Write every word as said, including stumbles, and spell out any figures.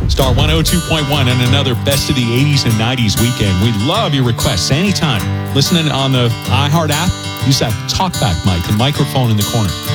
Star one oh two point one and another Best of the eighties and nineties weekend. We love your requests anytime. Listening on the iHeart app, use that talkback mic, the microphone in the corner.